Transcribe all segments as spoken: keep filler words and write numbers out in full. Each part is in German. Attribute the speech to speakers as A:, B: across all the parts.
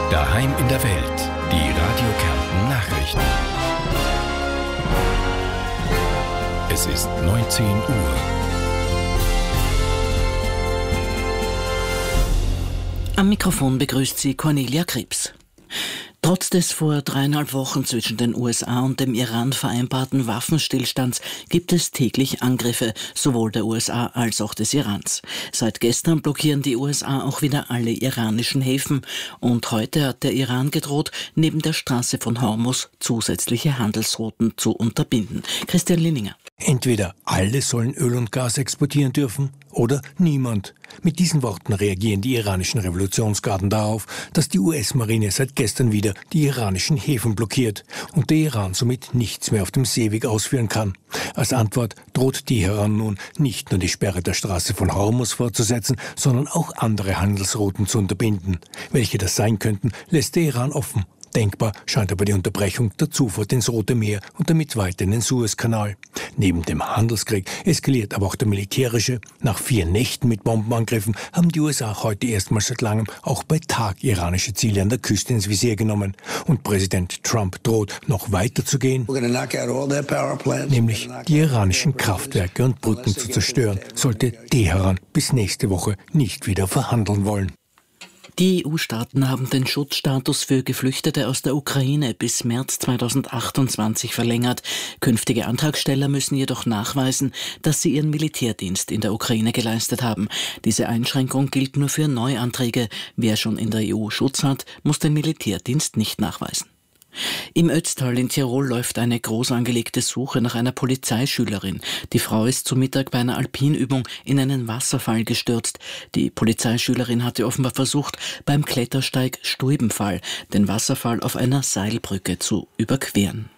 A: Daheim in der Welt. Die Radio Kärnten Nachrichten. Es ist neunzehn Uhr.
B: Am Mikrofon begrüßt sie Cornelia Krebs. Trotz des vor dreieinhalb Wochen zwischen den U S A und dem Iran vereinbarten Waffenstillstands gibt es täglich Angriffe, sowohl der U S A als auch des Irans. Seit gestern blockieren die U S A auch wieder alle iranischen Häfen und heute hat der Iran gedroht, neben der Straße von Hormuz zusätzliche Handelsrouten zu unterbinden. Christian Linninger.
C: Entweder alle sollen Öl und Gas exportieren dürfen oder niemand. Mit diesen Worten reagieren die iranischen Revolutionsgarden darauf, dass die U S-Marine seit gestern wieder die iranischen Häfen blockiert und der Iran somit nichts mehr auf dem Seeweg ausführen kann. Als Antwort droht Teheran nun nicht nur die Sperre der Straße von Hormuz fortzusetzen, sondern auch andere Handelsrouten zu unterbinden. Welche das sein könnten, lässt der Iran offen. Denkbar scheint aber die Unterbrechung der Zufahrt ins Rote Meer und damit weiter in den Suezkanal. Neben dem Handelskrieg eskaliert aber auch der militärische. Nach vier Nächten mit Bombenangriffen haben die U S A heute erstmals seit langem auch bei Tag iranische Ziele an der Küste ins Visier genommen. Und Präsident Trump droht, noch weiter zu gehen, nämlich die iranischen Kraftwerke und Brücken zu zerstören, sollte Teheran bis nächste Woche nicht wieder verhandeln wollen.
B: Die E U-Staaten haben den Schutzstatus für Geflüchtete aus der Ukraine bis März zweitausendachtundzwanzig verlängert. Künftige Antragsteller müssen jedoch nachweisen, dass sie ihren Militärdienst in der Ukraine geleistet haben. Diese Einschränkung gilt nur für Neuanträge. Wer schon in der E U Schutz hat, muss den Militärdienst nicht nachweisen. Im Ötztal in Tirol läuft eine groß angelegte Suche nach einer Polizeischülerin. Die Frau ist zu Mittag bei einer Alpinübung in einen Wasserfall gestürzt. Die Polizeischülerin hatte offenbar versucht, beim Klettersteig Stuibenfall den Wasserfall auf einer Seilbrücke zu überqueren.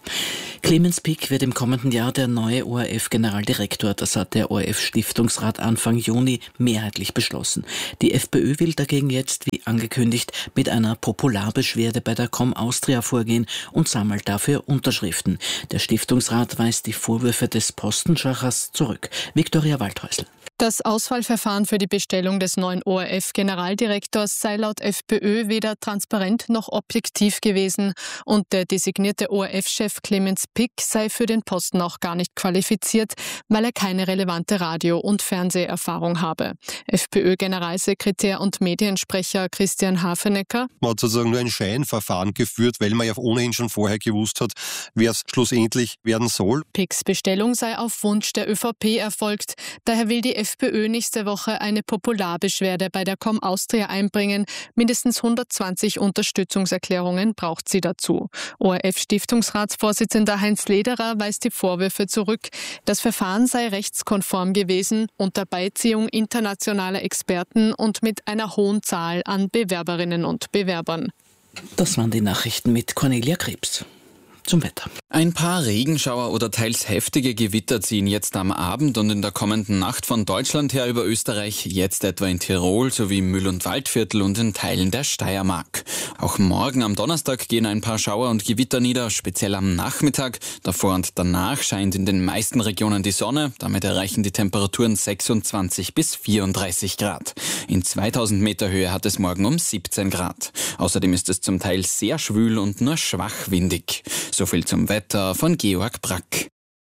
B: Clemens Pick wird im kommenden Jahr der neue O R F-Generaldirektor. Das hat der O R F-Stiftungsrat Anfang Juni mehrheitlich beschlossen. Die FPÖ will dagegen jetzt, wie angekündigt, mit einer Popularbeschwerde bei der Com Austria vorgehen und sammelt dafür Unterschriften. Der Stiftungsrat weist die Vorwürfe des Postenschachers zurück. Viktoria Waldhäusl.
D: Das Auswahlverfahren für die Bestellung des neuen O R F-Generaldirektors sei laut FPÖ weder transparent noch objektiv gewesen und der designierte O R F-Chef Clemens Pick sei für den Posten auch gar nicht qualifiziert, weil er keine relevante Radio- und Fernseherfahrung habe. FPÖ-Generalsekretär und Mediensprecher Christian Hafenecker:
E: Man hat sozusagen nur ein Scheinverfahren geführt, weil man ja ohnehin schon vorher gewusst hat, wer es schlussendlich werden soll.
D: Picks Bestellung sei auf Wunsch der ÖVP erfolgt. Daher will die FPÖ nächste Woche eine Popularbeschwerde bei der Com Austria einbringen. Mindestens hundertzwanzig Unterstützungserklärungen braucht sie dazu. O R F-Stiftungsratsvorsitzender Heinz Lederer weist die Vorwürfe zurück. Das Verfahren sei rechtskonform gewesen, unter Beiziehung internationaler Experten und mit einer hohen Zahl an Bewerberinnen und Bewerbern.
B: Das waren die Nachrichten mit Cornelia Krebs. Zum Wetter.
F: Ein paar Regenschauer oder teils heftige Gewitter ziehen jetzt am Abend und in der kommenden Nacht von Deutschland her über Österreich, jetzt etwa in Tirol sowie im Mühl- und Waldviertel und in Teilen der Steiermark. Auch morgen am Donnerstag gehen ein paar Schauer und Gewitter nieder, speziell am Nachmittag. Davor und danach scheint in den meisten Regionen die Sonne. Damit erreichen die Temperaturen sechsundzwanzig bis vierunddreißig Grad. In zweitausend Meter Höhe hat es morgen um siebzehn Grad. Außerdem ist es zum Teil sehr schwül und nur schwach windig. So viel zum Wetter von Georg Brack.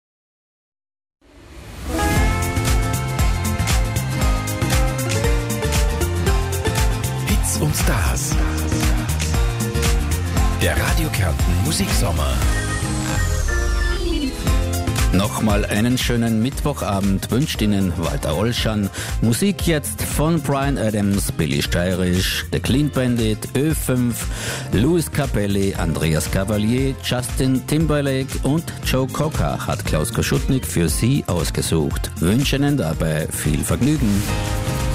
A: Hits und Stars. Der Radio Kärnten Musiksommer.
G: Nochmal einen schönen Mittwochabend wünscht Ihnen Walter Olschan. Musik jetzt von Bryan Adams, Billy Steirisch, The Clean Bandit, Ö fünf, Louis Capelli, Andreas Cavalier, Justin Timberlake und Joe Cocker hat Klaus Koschutnik für Sie ausgesucht. Wünschen Ihnen dabei viel Vergnügen.